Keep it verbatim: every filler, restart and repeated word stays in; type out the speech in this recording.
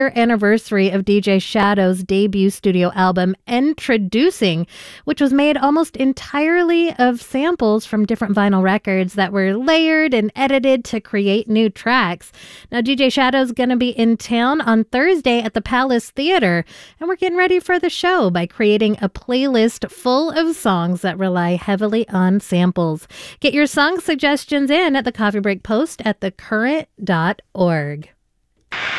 anniversary of D J Shadow's debut studio album, Introducing, which was made almost entirely of samples from different vinyl records that were layered and edited to create new tracks. Now, D J Shadow's going to be in town on Thursday at the Palace Theater, and we're getting ready for the show by creating a playlist full of songs that rely heavily on samples. Get your song suggestions in at the Coffee Break Post at the current dot org.